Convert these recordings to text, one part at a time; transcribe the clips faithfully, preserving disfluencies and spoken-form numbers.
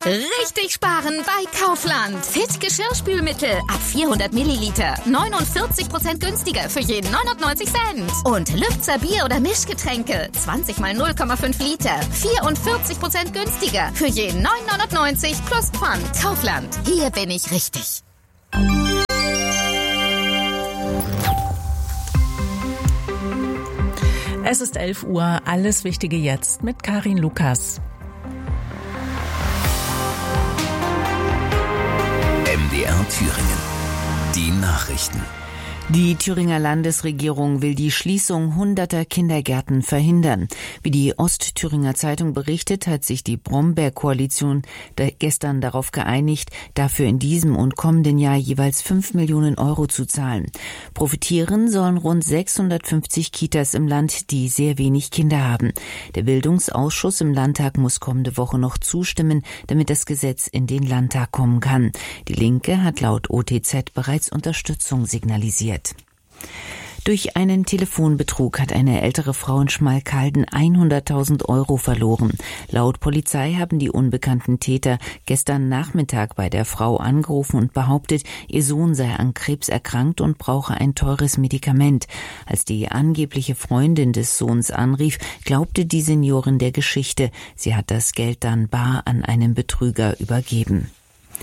Richtig sparen bei Kaufland. Fit Geschirrspülmittel ab vierhundert Milliliter. neunundvierzig Prozent günstiger für jeden neunundneunzig Cent. Und Lübzer Bier- oder Mischgetränke. zwanzig mal null Komma fünf Liter. vierundvierzig Prozent günstiger für jeden neun neunundneunzig plus Pfand. Kaufland. Hier bin ich richtig. Es ist elf Uhr. Alles Wichtige jetzt mit Karin Lukas. M D R Thüringen. Die Nachrichten. Die Thüringer Landesregierung will die Schließung hunderter Kindergärten verhindern. Wie die Ostthüringer Zeitung berichtet, hat sich die Bromberg-Koalition gestern darauf geeinigt, dafür in diesem und kommenden Jahr jeweils fünf Millionen Euro zu zahlen. Profitieren sollen rund sechshundertfünfzig Kitas im Land, die sehr wenig Kinder haben. Der Bildungsausschuss im Landtag muss kommende Woche noch zustimmen, damit das Gesetz in den Landtag kommen kann. Die Linke hat laut O T Z bereits Unterstützung signalisiert. Durch einen Telefonbetrug hat eine ältere Frau in Schmalkalden hunderttausend Euro verloren. Laut Polizei haben die unbekannten Täter gestern Nachmittag bei der Frau angerufen und behauptet, ihr Sohn sei an Krebs erkrankt und brauche ein teures Medikament. Als die angebliche Freundin des Sohns anrief, glaubte die Seniorin der Geschichte. Sie hat das Geld dann bar an einen Betrüger übergeben.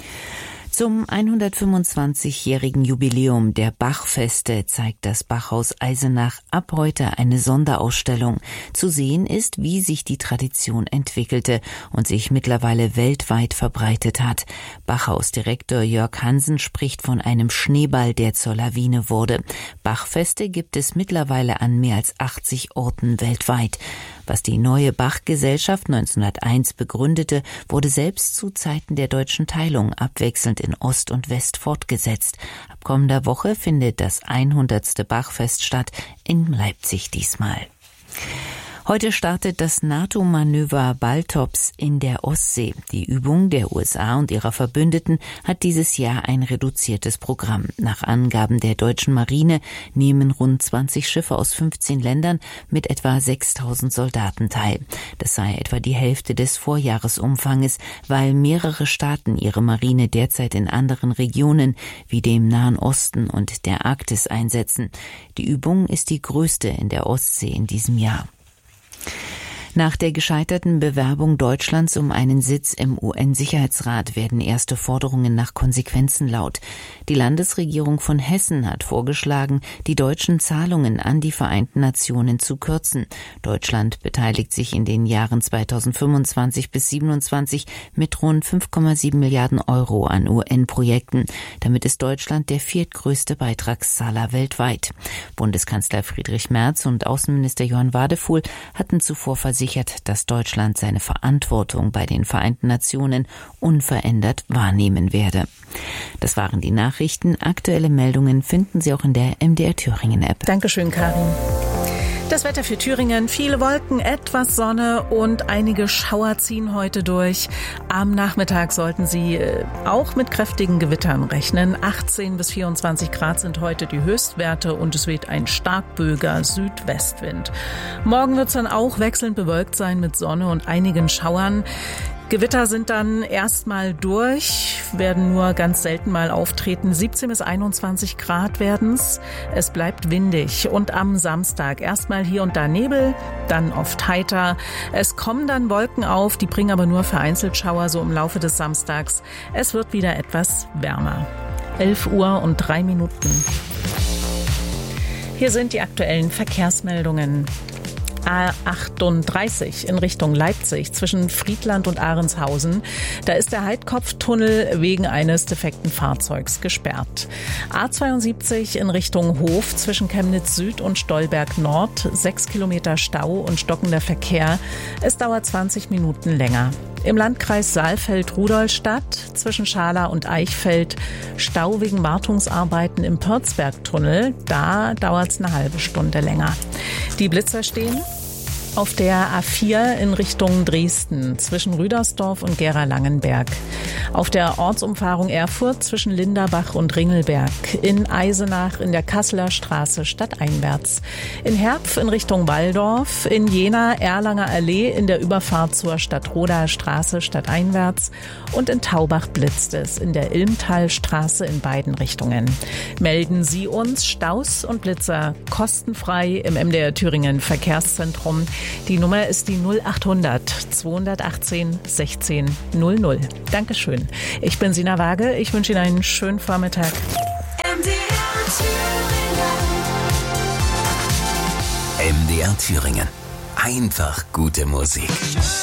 Zum hundertfünfundzwanzigjährigen Jubiläum der Bachfeste zeigt das Bachhaus Eisenach ab heute eine Sonderausstellung. Zu sehen ist, wie sich die Tradition entwickelte und sich mittlerweile weltweit verbreitet hat. Bachhausdirektor Jörg Hansen spricht von einem Schneeball, der zur Lawine wurde. Bachfeste gibt es mittlerweile an mehr als achtzig Orten weltweit. Was die neue Bach-Gesellschaft neunzehnhunderteins begründete, wurde selbst zu Zeiten der deutschen Teilung abwechselnd in Ost und West fortgesetzt. Ab kommender Woche findet das hundertste Bachfest statt, in Leipzig diesmal. Heute startet das NATO-Manöver Baltops in der Ostsee. Die Übung der U S A und ihrer Verbündeten hat dieses Jahr ein reduziertes Programm. Nach Angaben der deutschen Marine nehmen rund zwanzig Schiffe aus fünfzehn Ländern mit etwa sechstausend Soldaten teil. Das sei etwa die Hälfte des Vorjahresumfanges, weil mehrere Staaten ihre Marine derzeit in anderen Regionen wie dem Nahen Osten und der Arktis einsetzen. Die Übung ist die größte in der Ostsee in diesem Jahr. Nach der gescheiterten Bewerbung Deutschlands um einen Sitz im U N-Sicherheitsrat werden erste Forderungen nach Konsequenzen laut. Die Landesregierung von Hessen hat vorgeschlagen, die deutschen Zahlungen an die Vereinten Nationen zu kürzen. Deutschland beteiligt sich in den Jahren zweitausendfünfundzwanzig bis siebenundzwanzig mit rund fünf Komma sieben Milliarden Euro an U N-Projekten. Damit ist Deutschland der viertgrößte Beitragszahler weltweit. Bundeskanzler Friedrich Merz und Außenminister Johann Wadefuhl hatten zuvor versichert, dass Deutschland seine Verantwortung bei den Vereinten Nationen unverändert wahrnehmen werde. Das waren die Nachrichten. Aktuelle Meldungen finden Sie auch in der M D R Thüringen App. Dankeschön, Karin. Das Wetter für Thüringen, viele Wolken, etwas Sonne und einige Schauer ziehen heute durch. Am Nachmittag sollten Sie auch mit kräftigen Gewittern rechnen. achtzehn bis vierundzwanzig Grad sind heute die Höchstwerte und es weht ein stark böiger Südwestwind. Morgen wird es dann auch wechselnd bewölkt sein mit Sonne und einigen Schauern. Gewitter sind dann erstmal durch, werden nur ganz selten mal auftreten. siebzehn bis einundzwanzig Grad werden's. Es bleibt windig und am Samstag erstmal hier und da Nebel, dann oft heiter. Es kommen dann Wolken auf, die bringen aber nur vereinzelt Schauer so im Laufe des Samstags. Es wird wieder etwas wärmer. elf Uhr und drei Minuten. Hier sind die aktuellen Verkehrsmeldungen. A achtunddreißig in Richtung Leipzig zwischen Friedland und Ahrenshausen. Da ist der Heidkopftunnel wegen eines defekten Fahrzeugs gesperrt. A zweiundsiebzig in Richtung Hof zwischen Chemnitz Süd und Stolberg Nord. Sechs Kilometer Stau und stockender Verkehr. Es dauert zwanzig Minuten länger. Im Landkreis Saalfeld-Rudolstadt zwischen Schala und Eichfeld Stau wegen Wartungsarbeiten im Pörzbergtunnel. Da dauert es eine halbe Stunde länger. Die Blitzer stehen Auf der A vier in Richtung Dresden zwischen Rüdersdorf und Gera-Langenberg. Auf der Ortsumfahrung Erfurt zwischen Linderbach und Ringelberg. In Eisenach in der Kasseler Straße stadteinwärts. In Herpf in Richtung Walldorf. In Jena Erlanger Allee in der Überfahrt zur Stadtroder Straße stadteinwärts. Und in Taubach blitzt es in der Ilmtalstraße in beiden Richtungen. Melden Sie uns Staus und Blitzer kostenfrei im M D R Thüringen Verkehrszentrum. Die Nummer ist die null achthundert zweihundertachtzehn sechzehn null null. Dankeschön. Ich bin Sina Waage. Ich wünsche Ihnen einen schönen Vormittag. M D R Thüringen. M D R Thüringen. Einfach gute Musik.